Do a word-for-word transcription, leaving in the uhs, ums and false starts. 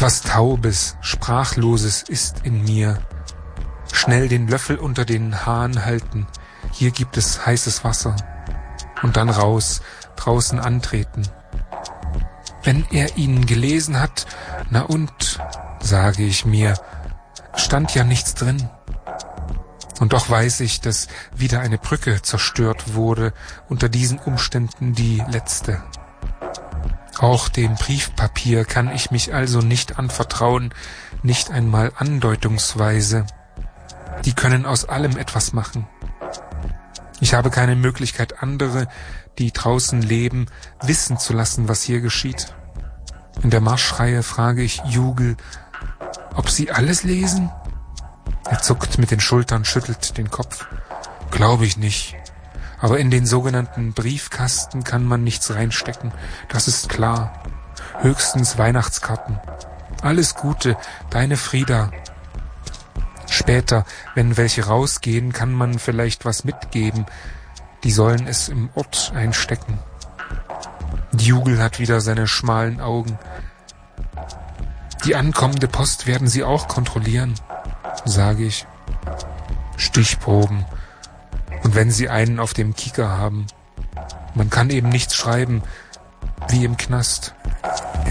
Etwas Taubes, Sprachloses ist in mir. Schnell den Löffel unter den Hahn halten. Hier gibt es heißes Wasser. Und dann raus, draußen antreten. Wenn er ihn gelesen hat, na und, sage ich mir, stand ja nichts drin. Und doch weiß ich, dass wieder eine Brücke zerstört wurde, unter diesen Umständen die letzte. Auch dem Briefpapier kann ich mich also nicht anvertrauen, nicht einmal andeutungsweise. Die können aus allem etwas machen. Ich habe keine Möglichkeit, andere, die draußen leben, wissen zu lassen, was hier geschieht. In der Marschreihe frage ich Jugel, ob sie alles lesen? Er zuckt mit den Schultern, schüttelt den Kopf. Glaube ich nicht. Aber in den sogenannten Briefkasten kann man nichts reinstecken. Das ist klar. Höchstens Weihnachtskarten. Alles Gute, deine Frieda. Später, wenn welche rausgehen, kann man vielleicht was mitgeben. Die sollen es im Ort einstecken. Die Jugel hat wieder seine schmalen Augen. Die ankommende Post werden sie auch kontrollieren, sage ich. Stichproben. Und wenn sie einen auf dem Kieker haben. Man kann eben nichts schreiben, wie im Knast.